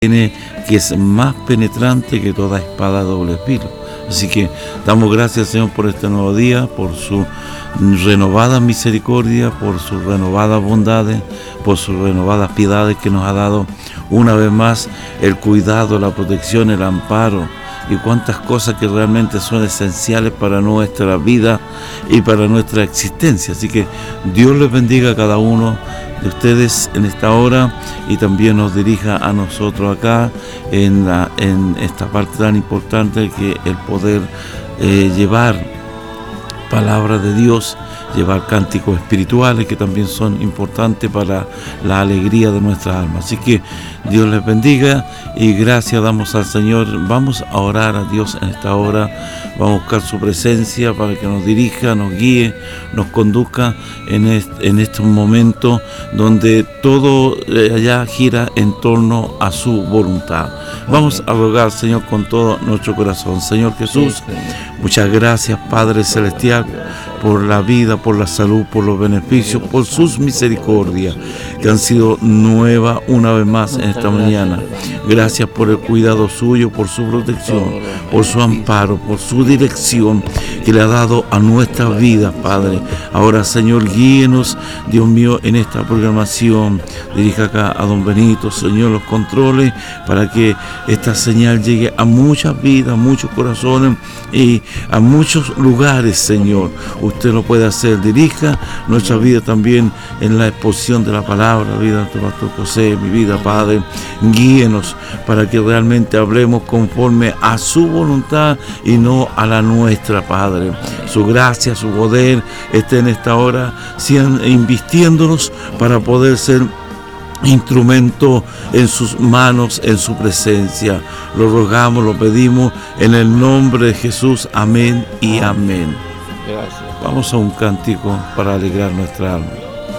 tiene, que es más penetrante que toda espada de doble filo. Así que damos gracias, Señor, por este nuevo día, por su renovada misericordia, por sus renovadas bondades, por sus renovadas piedades que nos ha dado una vez más el cuidado, la protección, el amparo y cuantas cosas que realmente son esenciales para nuestra vida y para nuestra existencia. Así que Dios les bendiga a cada uno de ustedes en esta hora y también nos dirija a nosotros acá en esta parte tan importante que el poder llevar palabra de Dios, llevar cánticos espirituales que también son importantes para la alegría de nuestras almas. Así que Dios les bendiga y gracias damos al Señor. Vamos a orar a Dios en esta hora, vamos a buscar su presencia para que nos dirija, nos guíe, nos conduzca en estos momentos donde todo allá gira en torno a su voluntad. Vamos a rogar al Señor con todo nuestro corazón. Señor Jesús, muchas gracias, Padre Celestial, por la vida, por la salud, por los beneficios, por sus misericordias que han sido nuevas una vez más en esta mañana. Gracias por el cuidado suyo, por su protección, por su amparo, por su dirección que le ha dado a nuestra vida, Padre. Ahora, Señor, guíenos, Dios mío, en esta programación. Dirija acá a don Benito, Señor, los controles para que esta señal llegue a muchas vidas, muchos corazones y a muchos lugares, Señor. Usted lo puede hacer. Dirija nuestra vida también en la exposición de la palabra, vida de nuestro pastor José, mi vida, Padre. Guíenos para que realmente hablemos conforme a su voluntad y no a la nuestra, Padre. Su gracia, su poder esté en esta hora, sigan invistiéndonos para poder ser instrumento en sus manos, en su presencia. Lo rogamos, lo pedimos en el nombre de Jesús. Amén y amén. Gracias. Vamos a un cántico para alegrar nuestra alma.